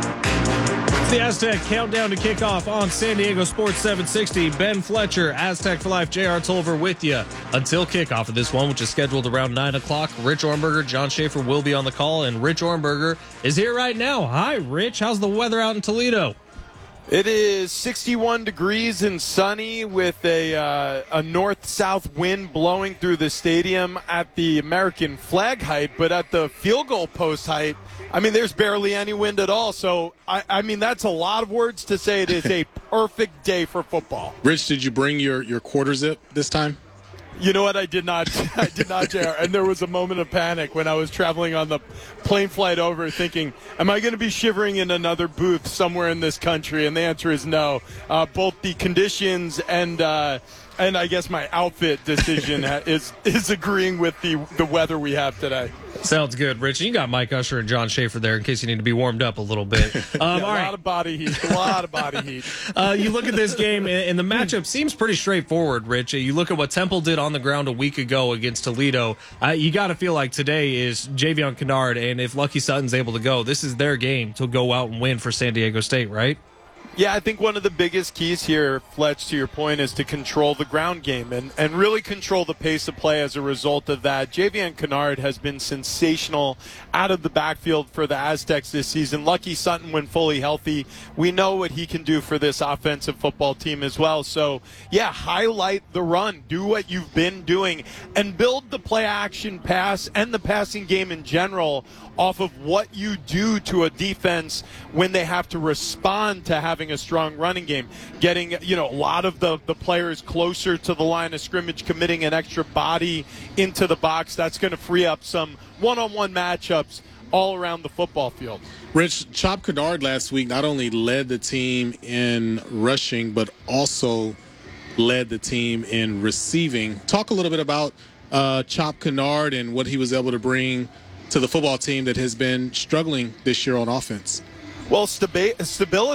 It's the Aztec Countdown to Kickoff on San Diego Sports seven sixty. Ben Fletcher, Aztec for Life, J R Tolver with you until kickoff of this one, which is scheduled around nine o'clock. Rich Ohrnberger, John Schaefer will be on the call, and Rich Ohrnberger is here right now. Hi, Rich. How's the weather out in Toledo? It is sixty-one degrees and sunny with a uh, a north-south wind blowing through the stadium at the American flag height, but at the field goal post height, I mean, there's barely any wind at all. So, I, I mean, that's a lot of words to say it is a perfect day for football. Rich, did you bring your, your quarter zip this time? You know what? I did not. I did not, J R. And there was a moment of panic when I was traveling on the plane flight over, thinking, "Am I going to be shivering in another booth somewhere in this country?" And the answer is no. Uh, both the conditions and uh, and I guess my outfit decision is is agreeing with the the weather we have today. Sounds good, Rich. You got Mike Usher and John Schaefer there in case you need to be warmed up a little bit. Um, yeah, all a right. lot of body heat. A lot of body heat. Uh, you look at this game, and the matchup seems pretty straightforward, Rich. You look at what Temple did on the ground a week ago against Toledo. Uh, you got to feel like today is Javion Kennard, and if Lucky Sutton's able to go, this is their game to go out and win for San Diego State, right? Yeah, I think one of the biggest keys here, Fletch, to your point, is to control the ground game and, and really control the pace of play as a result of that. Javion Kennard has been sensational out of the backfield for the Aztecs this season. Lucky Sutton, when fully healthy, we know what he can do for this offensive football team as well. So, yeah, highlight the run. Do what you've been doing and build the play-action pass and the passing game in general off of what you do to a defense when they have to respond to having a strong running game. Getting, you know, a lot of the, the players closer to the line of scrimmage, committing an extra body into the box. That's going to free up some one-on-one matchups all around the football field. Rich, Chop Kennard last week not only led the team in rushing, but also led the team in receiving. Talk a little bit about uh, Chop Kennard and what he was able to bring to the football team that has been struggling this year on offense. Well, staba- stability.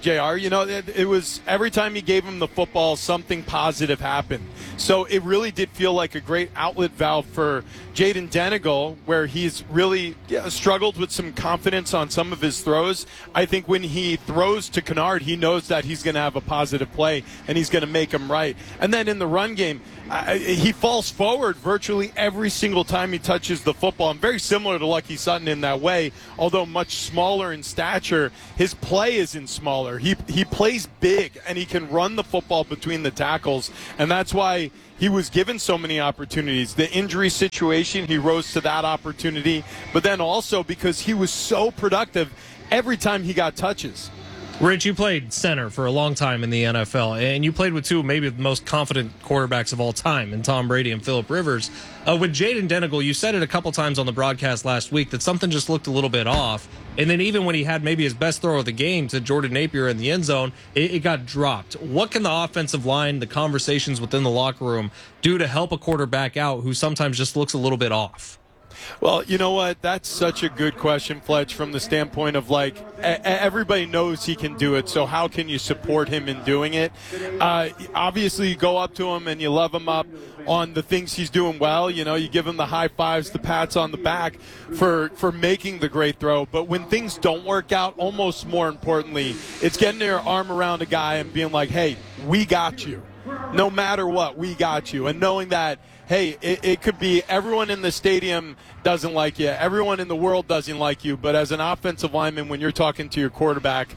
J R. You know, it, it was every time he gave him the football, something positive happened. So it really did feel like a great outlet valve for Jayden Denegal, where he's really yeah, struggled with some confidence on some of his throws. I think when he throws to Kennard, he knows that he's going to have a positive play, and he's going to make him right. And then in the run game, uh, he falls forward virtually every single time he touches the football. And very similar to Lucky Sutton in that way, although much smaller in stature, his play isn't smaller. He, he plays big, and he can run the football between the tackles, and that's why he was given so many opportunities. The injury situation, he rose to that opportunity, but then also because he was so productive every time he got touches. Rich, you played center for a long time in the N F L, and you played with two of maybe the most confident quarterbacks of all time in Tom Brady and Phillip Rivers. Uh, with Jayden Denegal, you said it a couple times on the broadcast last week that something just looked a little bit off. And then even when he had maybe his best throw of the game to Jordan Napier in the end zone, it, it got dropped. What can the offensive line, the conversations within the locker room, do to help a quarterback out who sometimes just looks a little bit off? Well, you know what? That's such a good question, Fletch, from the standpoint of, like, a- everybody knows he can do it, so how can you support him in doing it? Uh, obviously, you go up to him and you love him up on the things he's doing well. You know, you give him the high fives, the pats on the back for, for making the great throw. But when things don't work out, almost more importantly, it's getting your arm around a guy and being like, hey, we got you. No matter what, we got you. And knowing that, hey, it, it could be everyone in the stadium doesn't like you, everyone in the world doesn't like you, but as an offensive lineman, when you're talking to your quarterback,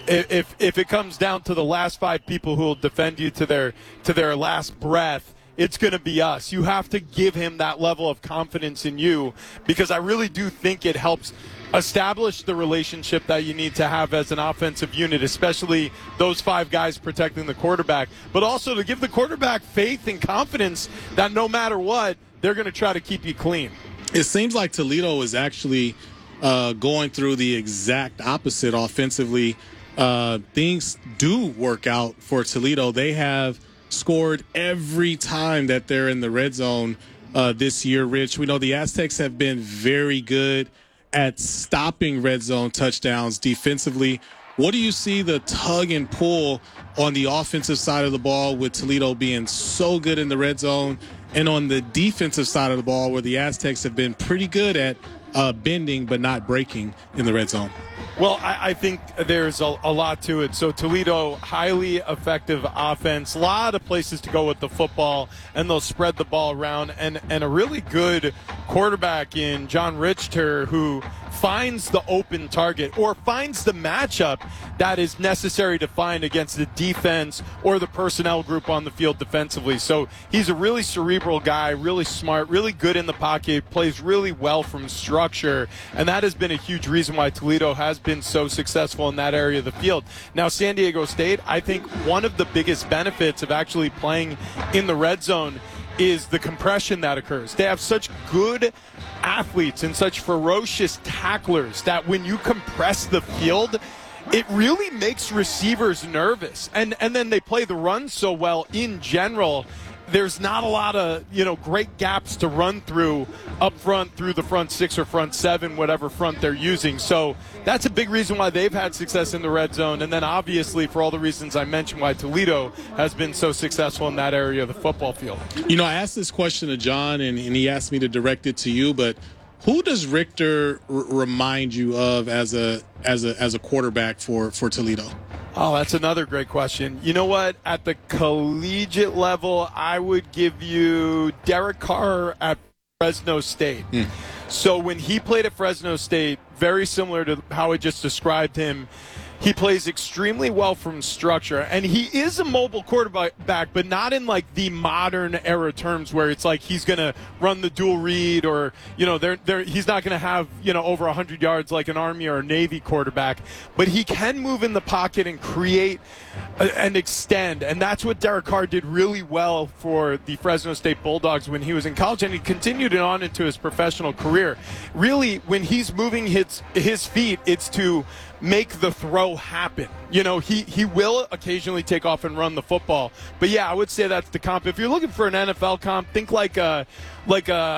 if if it comes down to the last five people who will defend you to their to their last breath, it's going to be us. You have to give him that level of confidence in you, because I really do think it helps establish the relationship that you need to have as an offensive unit, especially those five guys protecting the quarterback, but also to give the quarterback faith and confidence that no matter what, they're going to try to keep you clean. It seems like Toledo is actually uh, going through the exact opposite offensively. Uh, things do work out for Toledo. They have scored every time that they're in the red zone uh, this year, Rich. We know the Aztecs have been very good at stopping red zone touchdowns defensively. What do you see the tug and pull on the offensive side of the ball with Toledo being so good in the red zone, and on the defensive side of the ball where the Aztecs have been pretty good at uh, bending but not breaking in the red zone? Well, I, I think there's a, a lot to it. So Toledo, highly effective offense, a lot of places to go with the football, and they'll spread the ball around, and, and a really good quarterback in John Richter who finds the open target or finds the matchup that is necessary to find against the defense or the personnel group on the field defensively. So he's a really cerebral guy, really smart, really good in the pocket, plays really well from structure, and that has been a huge reason why Toledo has been so successful in that area of the field. Now, San Diego State, I think one of the biggest benefits of actually playing in the red zone is the compression that occurs. They have such good athletes and such ferocious tacklers that when you compress the field, it really makes receivers nervous. And and then they play the run so well in general. There's not a lot of, you know, great gaps to run through up front through the front six or front seven, whatever front they're using. So that's a big reason why they've had success in the red zone. And then obviously for all the reasons I mentioned why Toledo has been so successful in that area of the football field. You know, I asked this question to John, and, and he asked me to direct it to you, but who does Richter r- remind you of as a as a as a quarterback for, for Toledo? Oh, that's another great question. You know what? At the collegiate level, I would give you Derek Carr at Fresno State. Mm. So when he played at Fresno State, very similar to how I just described him, he plays extremely well from structure, and he is a mobile quarterback, but not in like the modern era terms where it's like he's going to run the dual read, or, you know, they're, they're, he's not going to have, you know, over one hundred yards like an Army or a Navy quarterback, but he can move in the pocket and create a, and extend, and that's what Derek Carr did really well for the Fresno State Bulldogs when he was in college, and he continued it on into his professional career. Really, when he's moving his, his feet, it's to make the throw happen. You know, he, he will occasionally take off and run the football. But, yeah, I would say that's the comp. If you're looking for an N F L comp, think like a, like a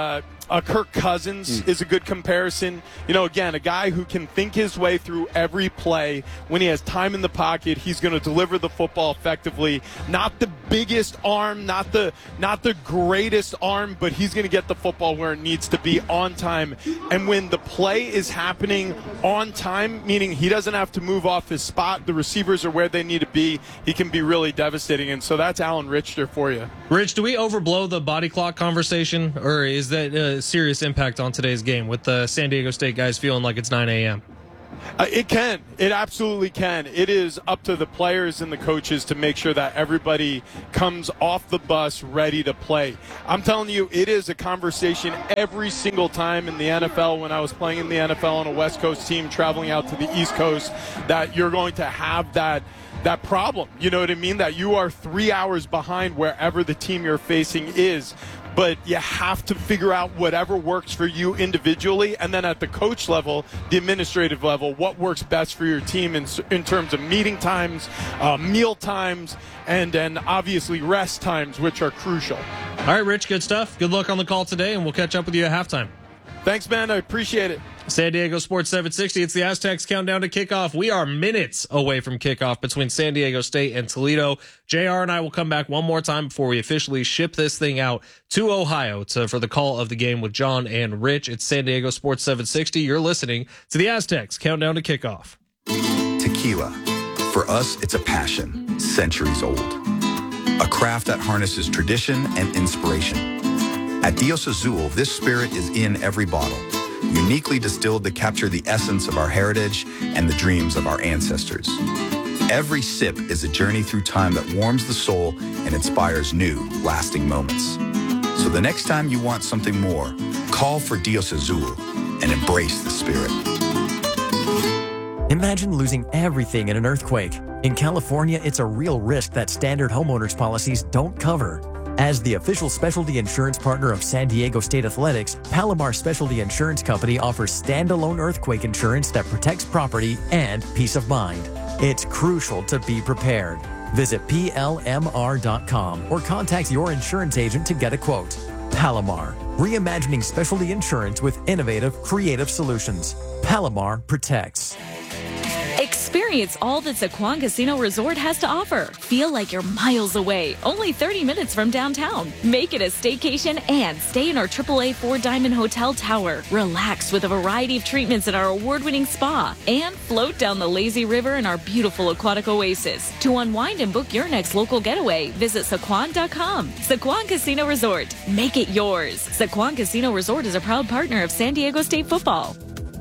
Uh, Kirk Cousins mm. is a good comparison. You know, again, a guy who can think his way through every play. When he has time in the pocket, he's going to deliver the football effectively. Not the biggest arm, not the not the greatest arm, but he's going to get the football where it needs to be on time. And when the play is happening on time, meaning he doesn't have to move off his spot, the receivers are where they need to be, he can be really devastating. And so that's Alan Richter for you. Rich, do we overblow the body clock conversation, or is that a serious impact on today's game with the San Diego State guys feeling like it's nine a.m.? Uh, it can. It absolutely can. It is up to the players and the coaches to make sure that everybody comes off the bus ready to play. I'm telling you, it is a conversation every single time in the N F L when I was playing in the N F L on a West Coast team traveling out to the East Coast, that you're going to have that that problem. You know what I mean? That you are three hours behind wherever the team you're facing is. But you have to figure out whatever works for you individually, and then at the coach level, the administrative level, what works best for your team in, in terms of meeting times, uh, meal times, and then obviously rest times, which are crucial. All right, Rich, good stuff. Good luck on the call today, and we'll catch up with you at halftime. Thanks, man. I appreciate it. San Diego Sports seven sixty. It's the Aztecs countdown to kickoff. We are minutes away from kickoff between San Diego State and Toledo. J R and I will come back one more time before we officially ship this thing out to Ohio to, for the call of the game with John and Rich. It's San Diego Sports seven sixty. You're listening to the Aztecs countdown to kickoff. Tequila. For us, it's a passion, centuries old. A craft that harnesses tradition and inspiration. At Dios Azul, this spirit is in every bottle, uniquely distilled to capture the essence of our heritage and the dreams of our ancestors. Every sip is a journey through time that warms the soul and inspires new, lasting moments. So the next time you want something more, call for Dios Azul and embrace the spirit. Imagine losing everything in an earthquake. In California, it's a real risk that standard homeowners policies don't cover. As the official specialty insurance partner of San Diego State Athletics, Palomar Specialty Insurance Company offers standalone earthquake insurance that protects property and peace of mind. It's crucial to be prepared. Visit P L M R dot com or contact your insurance agent to get a quote. Palomar, reimagining specialty insurance with innovative, creative solutions. Palomar protects. Experience all that Sycuan Casino Resort has to offer. Feel like you're miles away, only thirty minutes from downtown. Make it a staycation and stay in our triple A four Diamond Hotel Tower. Relax with a variety of treatments in our award-winning spa and float down the lazy river in our beautiful aquatic oasis. To unwind and book your next local getaway, visit Sycuan dot com. Sycuan Casino Resort. Make it yours. Sycuan Casino Resort is a proud partner of San Diego State football.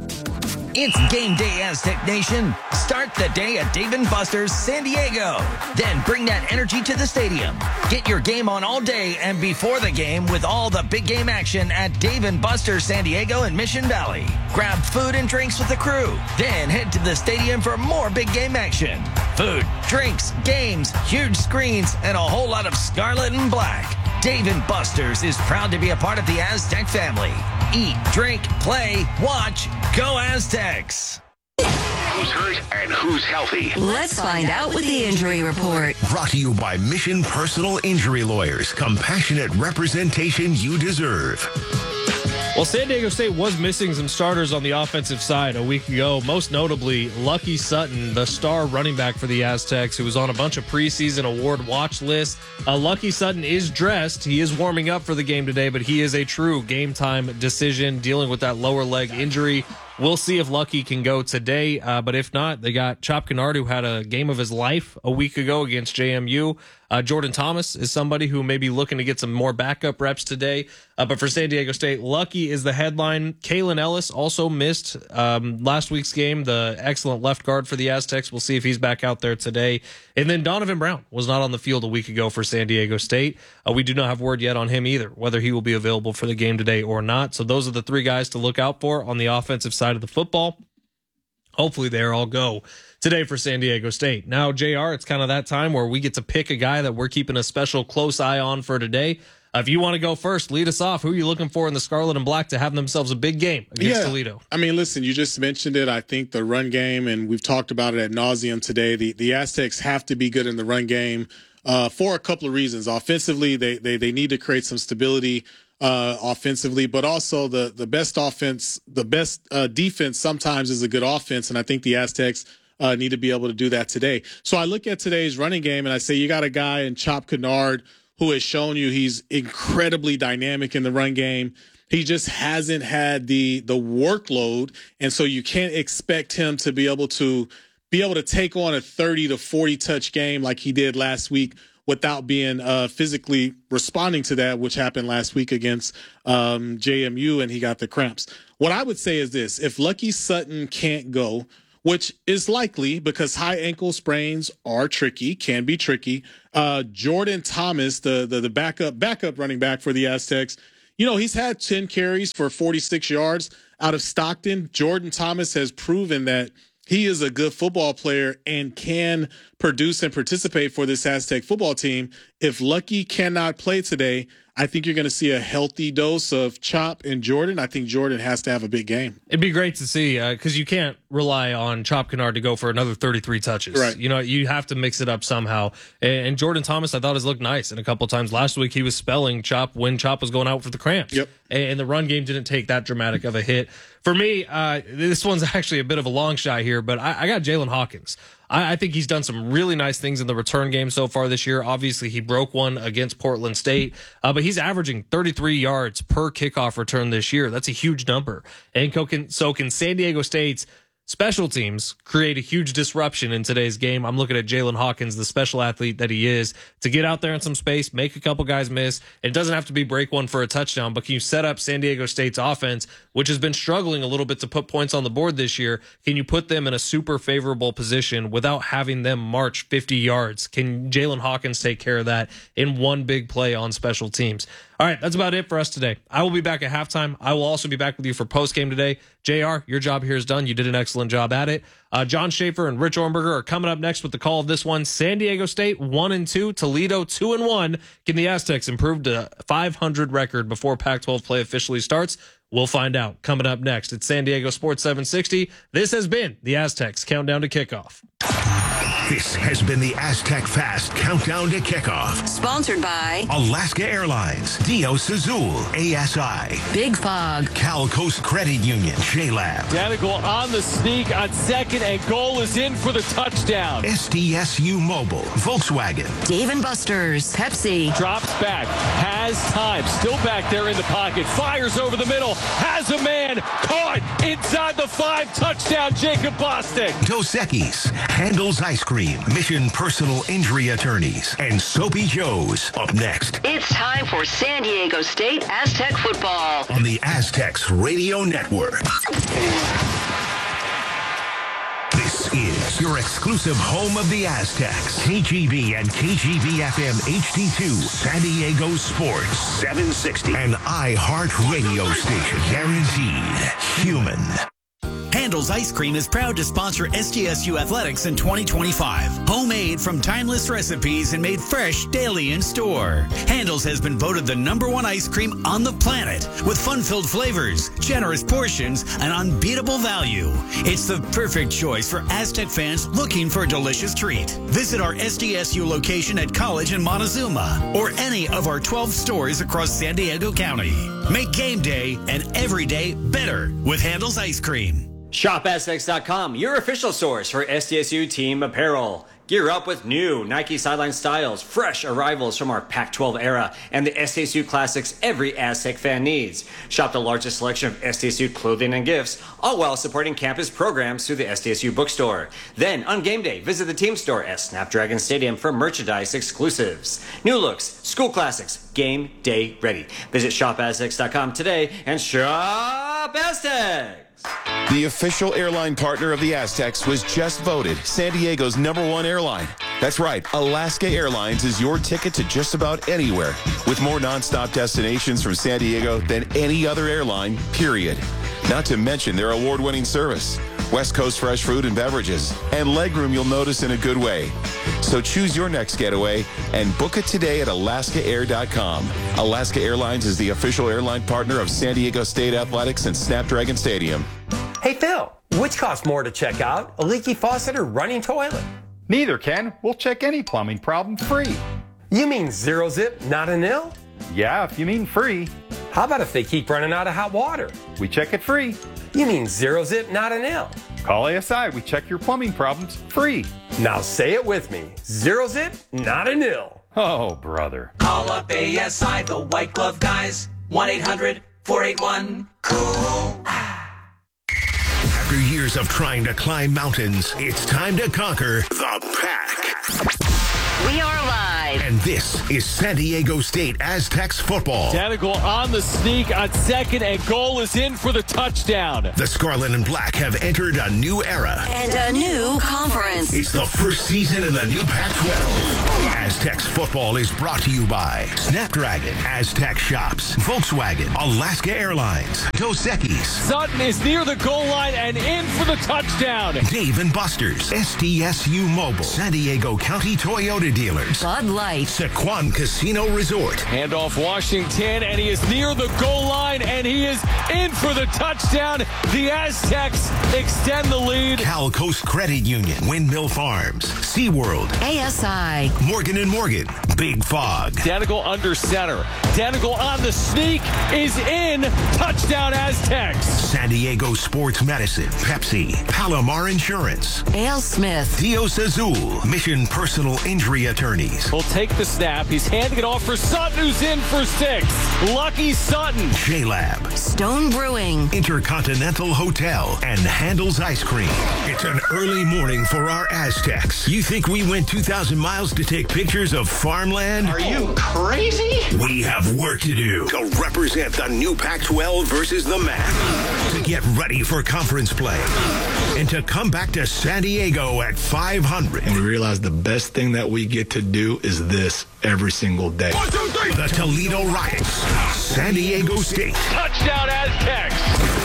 It's game day, Aztec Nation. Start the day at Dave and Buster's San Diego. Then bring that energy to the stadium. Get your game on all day and before the game with all the big game action at Dave and Buster's San Diego and Mission Valley. Grab food and drinks with the crew. Then head to the stadium for more big game action. Food, drinks, games, huge screens, and a whole lot of scarlet and black. Dave and Buster's is proud to be a part of the Aztec family. Eat, drink, play, watch, go Aztecs! Who's hurt and who's healthy? Let's find out with the injury report. Brought to you by Mission Personal Injury Lawyers. Compassionate representation you deserve. Well, San Diego State was missing some starters on the offensive side a week ago, most notably Lucky Sutton, the star running back for the Aztecs, who was on a bunch of preseason award watch lists. Uh, Lucky Sutton is dressed. He is warming up for the game today, but he is a true game-time decision dealing with that lower leg injury. We'll see if Lucky can go today, uh, but if not, they got Chop Kennard, who had a game of his life a week ago against J M U. Uh, Jordan Thomas is somebody who may be looking to get some more backup reps today. Uh, but for San Diego State, Lucky is the headline. Kalen Ellis also missed um, last week's game, the excellent left guard for the Aztecs. We'll see if he's back out there today. And then Donovan Brown was not on the field a week ago for San Diego State. Uh, we do not have word yet on him either, whether he will be available for the game today or not. So those are the three guys to look out for on the offensive side of the football. Hopefully they all go today for San Diego State. Now, J R, it's kind of that time where we get to pick a guy that we're keeping a special close eye on for today. Uh, if you want to go first, lead us off. Who are you looking for in the Scarlet and Black to have themselves a big game against yeah. Toledo? I mean, listen, you just mentioned it. I think the run game, and we've talked about it ad nauseum today, the, the Aztecs have to be good in the run game uh, for a couple of reasons. Offensively, they, they, they need to create some stability uh, offensively, but also the the best offense, the best uh, defense sometimes is a good offense, and I think the Aztecs uh, need to be able to do that today. So I look at today's running game, and I say you got a guy in Chop Kennard who has shown you he's incredibly dynamic in the run game. He just hasn't had the the workload, and so you can't expect him to be able to be able to take on a thirty to forty touch game like he did last week without being uh, physically responding to that, which happened last week against um, J M U, and he got the cramps. What I would say is this: if Lucky Sutton can't go, which is likely because high ankle sprains are tricky, can be tricky. Uh, Jordan Thomas, the, the the backup backup running back for the Aztecs, you know, he's had ten carries for forty-six yards out of Stockton. Jordan Thomas has proven that he is a good football player and can produce and participate for this Aztec football team. If Lucky cannot play today, I think you're going to see a healthy dose of Chop and Jordan. I think Jordan has to have a big game. It'd be great to see because uh, you can't rely on Chop Kennard to go for another thirty-three touches. Right. You know, you have to mix it up somehow. And, and Jordan Thomas, I thought, has looked nice. And a couple times last week, he was spelling Chop when Chop was going out for the cramps. Yep. And, and the run game didn't take that dramatic of a hit. For me, uh, this one's actually a bit of a long shot here, but I, I got Jalen Hawkins. I, I think he's done some really nice things in the return game so far this year. Obviously, he broke one against Portland State, uh, but he's averaging thirty-three yards per kickoff return this year. That's a huge number. And can, so can San Diego State's special teams create a huge disruption in today's game. I'm looking at Jalen Hawkins, the special athlete that he is, to get out there in some space, make a couple guys miss. It doesn't have to be break one for a touchdown, but can you set up San Diego State's offense, which has been struggling a little bit to put points on the board this year? Can you put them in a super favorable position without having them march fifty yards? Can Jalen Hawkins take care of that in one big play on special teams? All right, that's about it for us today. I will be back at halftime. I will also be back with you for postgame today. J R, your job here is done. You did an excellent job at it. Uh, John Schaefer and Rich Ornberger are coming up next with the call of this one. San Diego State one and two, Toledo two and one. Can the Aztecs improve to five hundred record before Pac twelve play officially starts? We'll find out. Coming up next, it's San Diego Sports seven sixty. This has been the Aztecs Countdown to Kickoff. This has been the Aztec Fast Countdown to Kickoff. Sponsored by Alaska Airlines, Dios Azul, A S I, Big Fog, Cal Coast Credit Union, J-Lab. Danegal on the sneak on second, and goal is in for the touchdown. S D S U Mobile, Volkswagen. Dave and Buster's, Pepsi. Drops back, has time, still back there in the pocket, fires over the middle, has a man, caught inside the five, touchdown, Jacob Bostic. Dos Equis, Handles Ice Cream, Mission Personal Injury Attorneys, and Soapy Joe's. Up next, It's time for San Diego State Aztec football on the Aztecs Radio Network. This is your exclusive home of the Aztecs. K G B and K G B F M H D two, San Diego Sports seven sixty. An iHeart radio station. Guaranteed human. Handel's Ice Cream is proud to sponsor S D S U Athletics in twenty twenty-five. Homemade from timeless recipes and made fresh daily in store. Handel's has been voted the number one ice cream on the planet with fun-filled flavors, generous portions, and unbeatable value. It's the perfect choice for Aztec fans looking for a delicious treat. Visit our S D S U location at College in Montezuma or any of our twelve stores across San Diego County. Make game day and every day better with Handel's Ice Cream. Shop Aztecs dot com, your official source for S D S U team apparel. Gear up with new Nike sideline styles, fresh arrivals from our Pac twelve era, and the S D S U classics every Aztec fan needs. Shop the largest selection of S D S U clothing and gifts, all while supporting campus programs through the S D S U bookstore. Then, on game day, visit the team store at Snapdragon Stadium for merchandise exclusives. New looks, school classics, game day ready. Visit Shop Aztecs dot com today and shop Aztecs! The official airline partner of the Aztecs was just voted San Diego's number one airline. That's right, Alaska Airlines is your ticket to just about anywhere, with more nonstop destinations from San Diego than any other airline, period. Not to mention their award-winning service, West Coast fresh food and beverages, and legroom you'll notice in a good way. So choose your next getaway and book it today at Alaska Air dot com. Alaska Airlines is the official airline partner of San Diego State Athletics and Snapdragon Stadium. Hey, Phil, which costs more to check out, a leaky faucet or running toilet? Neither, Ken. We'll check any plumbing problem free. You mean zero zip, not a nil? Yeah, if you mean free. How about if they keep running out of hot water? We check it free. You mean zero zip, not a nil? Call A S I. We check your plumbing problems free. Now say it with me. Zero zip, not a nil. Oh, brother. Call up A S I, the white glove guys. one eight hundred four eight one cool. After years of trying to climb mountains, it's time to conquer the pack. We are live. And this is San Diego State Aztecs football. Danigal on the sneak on second, and goal is in for the touchdown. The Scarlet and Black have entered a new era. And a new conference. It's the first season in the new Pac twelve. Aztecs football is brought to you by Snapdragon, Aztec Shops, Volkswagen, Alaska Airlines, Dos Equis. Sutton is near the goal line and in for the touchdown. Dave and Buster's, S D S U Mobile, San Diego County Toyota Dealers, Bud Light, Sequan Casino Resort. Handoff Washington, and he is near the goal line, and he is in for the touchdown. The Aztecs extend the lead. Cal Coast Credit Union, Windmill Farms, SeaWorld, A S I, Morgan and Morgan, Big Fog. Danigal under center. Danigal on the sneak is in. Touchdown Aztecs. San Diego Sports Medicine, Pepsi, Palomar Insurance, Ale Smith, Dios Azul, Mission Personal Injury Attorneys. Will take the snap. He's handing it off for Sutton, who's in for six. Lucky Sutton. J-Lab, Stone Brewing, Intercontinental Hotel, and Handel's Ice Cream. It's an early morning for our Aztecs. You think we went two thousand miles to take pictures of farmland? Are you crazy? We have work to do to represent the new Pac twelve versus the M A C, to get ready for conference play, and to come back to San Diego at five hundred. And we realize the best thing that we get to do is this every single day. One, two, three. The Toledo Rockets, San Diego State. Touchdown Aztecs.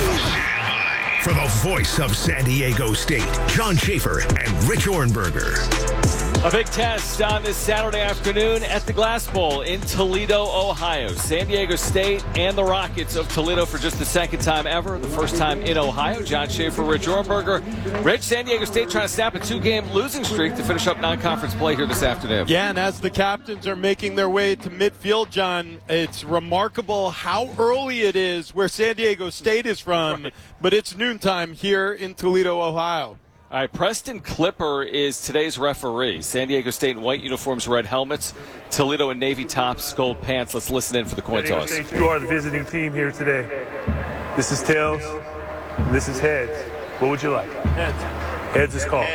For the voice of San Diego State, John Schaefer and Rich Orenberger. A big test on this Saturday afternoon at the Glass Bowl in Toledo, Ohio. San Diego State and the Rockets of Toledo for just the second time ever. The first time in Ohio. John Schaefer, Rich Orenberger. Rich, San Diego State trying to snap a two-game losing streak to finish up non-conference play here this afternoon. Yeah, and as the captains are making their way to midfield, John, it's remarkable how early it is where San Diego State is from, right. But it's noontime here in Toledo, Ohio. All right, Preston Clipper is today's referee. San Diego State in white uniforms, red helmets. Toledo in navy tops, gold pants. Let's listen in for the coin toss. You are the visiting team here today. This is tails. This is heads. What would you like? Heads. Heads is called.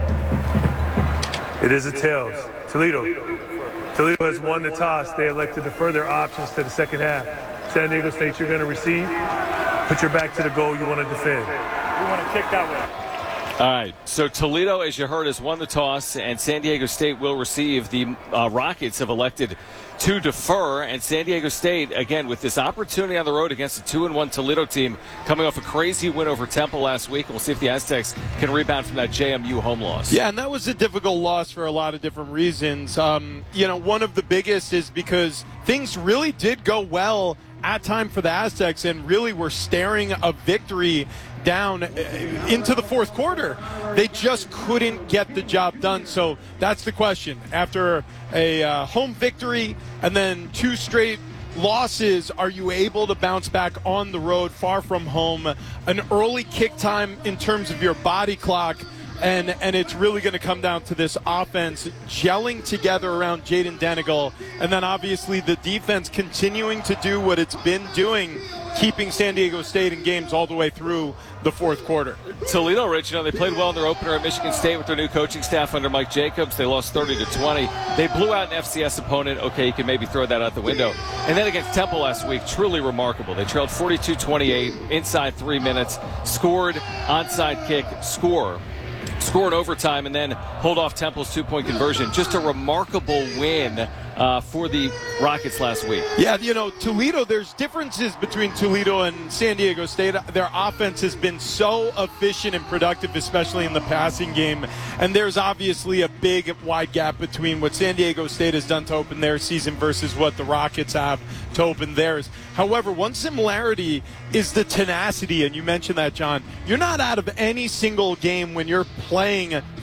It is a tails. Toledo. Toledo has won the toss. They elected to defer their options to the second half. San Diego State, you're going to receive. Put your back to the goal you want to defend. You want to kick that way. All right, so Toledo, as you heard, has won the toss, and San Diego State will receive. The uh, Rockets have elected to defer, and San Diego State, again, with this opportunity on the road against a two and one Toledo team, coming off a crazy win over Temple last week. We'll see if the Aztecs can rebound from that J M U home loss. Yeah, and that was a difficult loss for a lot of different reasons. Um, you know, one of the biggest is because things really did go well at time for the Aztecs, and really were staring a victory down into the fourth quarter. They just couldn't get the job done. So that's the question. After a uh, home victory and then two straight losses, are you able to bounce back on the road far from home? An early kick time in terms of your body clock. And and it's really going to come down to this offense gelling together around Jaden Danigal, and then obviously the defense continuing to do what it's been doing, keeping San Diego State in games all the way through the fourth quarter. Toledo, Rich, you know, they played well in their opener at Michigan State with their new coaching staff under Mike Jacobs. They lost thirty to twenty. They blew out an F C S opponent. Okay, you can maybe throw that out the window. And then against Temple last week, truly remarkable. They trailed forty-two twenty-eight inside three minutes, scored onside kick, score. Scored overtime and then hold off Temple's two-point conversion. Just a remarkable win uh, for the Rockets last week. Yeah, you know, Toledo, there's differences between Toledo and San Diego State. Their offense has been so efficient and productive, especially in the passing game. And there's obviously a big, wide gap between what San Diego State has done to open their season versus what the Rockets have to open theirs. However, one similarity is the tenacity, and you mentioned that, John. You're not out of any single game when you're playing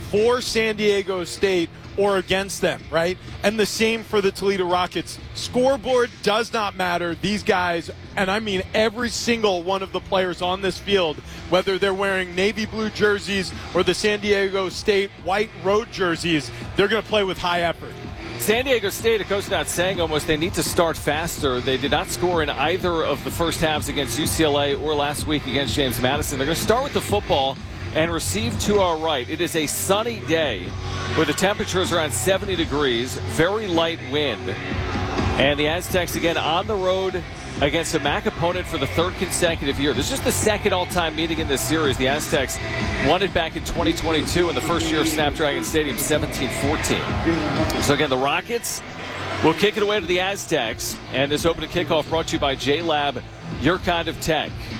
for San Diego State or against them, right? And the same for the Toledo Rockets. Scoreboard does not matter. These guys, and I mean every single one of the players on this field, whether they're wearing navy blue jerseys or the San Diego State white road jerseys, they're going to play with high effort. San Diego State, a coach not saying almost they need to start faster. They did not score in either of the first halves against U C L A or last week against James Madison. They're going to start with the football and receive to our right. It is a sunny day where the temperature is around seventy degrees, very light wind. And the Aztecs again on the road against a M A C opponent for the third consecutive year. This is just the second all-time meeting in this series. The Aztecs won it back in twenty twenty-two in the first year of Snapdragon Stadium, seventeen fourteen. So again, the Rockets will kick it away to the Aztecs. And this opening kickoff brought to you by J-Lab, your kind of tech.